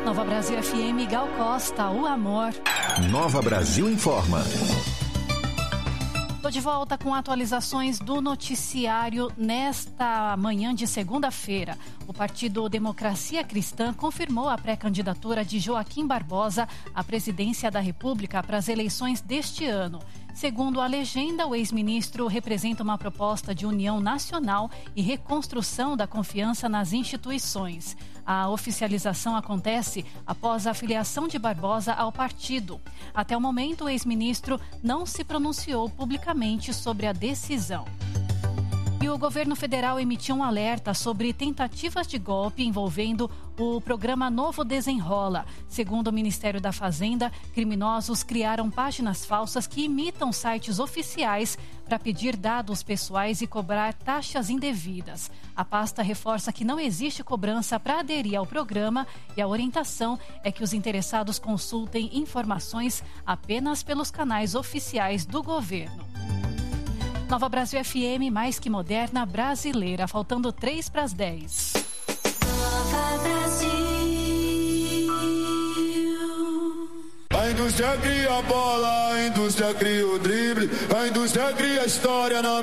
Nova Brasil FM, Gal Costa, o amor. Nova Brasil informa. Estou de volta com atualizações do noticiário nesta manhã de segunda-feira. O Partido Democracia Cristã confirmou a pré-candidatura de Joaquim Barbosa à presidência da República para as eleições deste ano. Segundo a legenda, o ex-ministro representa uma proposta de união nacional e reconstrução da confiança nas instituições. A oficialização acontece após a filiação de Barbosa ao partido. Até o momento, o ex-ministro não se pronunciou publicamente sobre a decisão. E o governo federal emitiu um alerta sobre tentativas de golpe envolvendo o programa Novo Desenrola. Segundo o Ministério da Fazenda, criminosos criaram páginas falsas que imitam sites oficiais para pedir dados pessoais e cobrar taxas indevidas. A pasta reforça que não existe cobrança para aderir ao programa e a orientação é que os interessados consultem informações apenas pelos canais oficiais do governo. Nova Brasil FM, mais que moderna, brasileira. Faltando 9:03. Nova Brasil. A indústria cria a bola, a indústria cria o drible, a indústria cria a história na